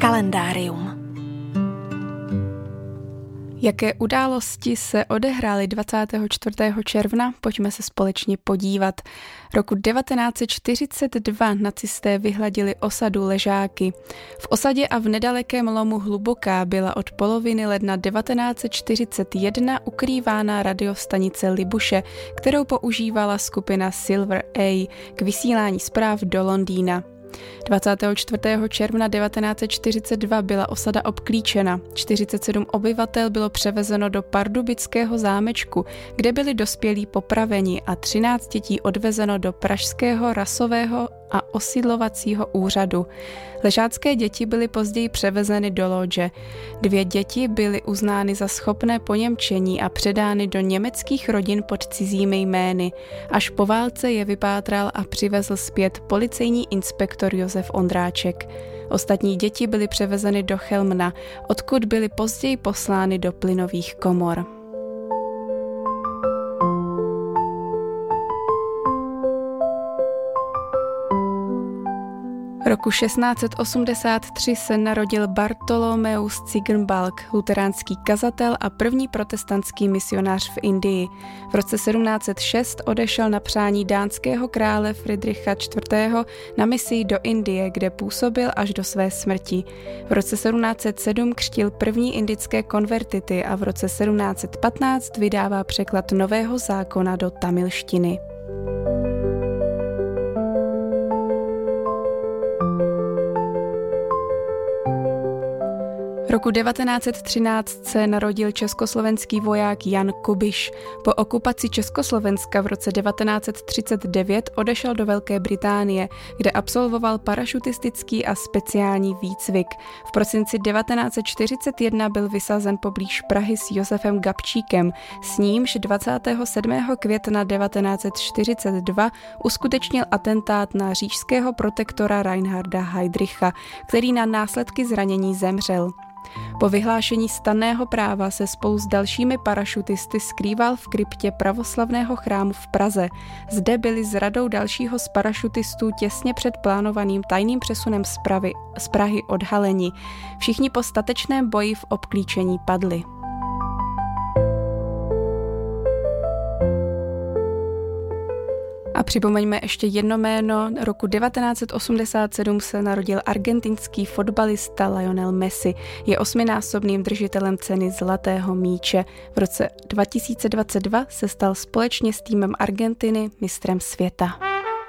Kalendárium. Jaké události se odehrály 24. června? Pojďme se společně podívat. Roku 1942 nacisté vyhladili osadu Ležáky. V osadě a v nedalekém lomu Hluboká byla od poloviny ledna 1941 ukrývána radiostanice Libuše, kterou používala skupina Silver A k vysílání zpráv do Londýna. 24. června 1942 byla osada obklíčena. 47 obyvatel bylo převezeno do pardubického zámečku, kde byli dospělí popraveni a 13 dětí odvezeno do pražského rasového a osídlovacího úřadu. Ležácké děti byly později převezeny do Lodže. 2 děti byly uznány za schopné poněmčení a předány do německých rodin pod cizími jmény. Až po válce je vypátral a přivezl zpět policejní inspektor Josef Ondráček. Ostatní děti byly převezeny do Chelmna, odkud byly později poslány do plynových komor. Roku 1683 se narodil Bartolomeus Ziegenbalg, luteránský kazatel a první protestantský misionář v Indii. V roce 1706 odešel na přání dánského krále Friedricha IV. Na misi do Indie, kde působil až do své smrti. V roce 1707 křtil první indické konvertity a v roce 1715 vydává překlad Nového zákona do tamilštiny. Roku 1913 se narodil československý voják Jan Kubiš. Po okupaci Československa v roce 1939 odešel do Velké Británie, kde absolvoval parašutistický a speciální výcvik. V prosinci 1941 byl vysazen poblíž Prahy s Josefem Gabčíkem, s nímž 27. května 1942 uskutečnil atentát na říšského protektora Reinharda Heydricha, který na následky zranění zemřel. Po vyhlášení stanného práva se spolu s dalšími parašutisty skrýval v kryptě pravoslavného chrámu v Praze. Zde byli s radou dalšího z parašutistů těsně před plánovaným tajným přesunem z Prahy odhaleni. Všichni po statečném boji v obklíčení padli. A připomeňme ještě jedno jméno. Roku 1987 se narodil argentinský fotbalista Lionel Messi. Je 8násobným držitelem ceny Zlatého míče. V roce 2022 se stal společně s týmem Argentiny mistrem světa.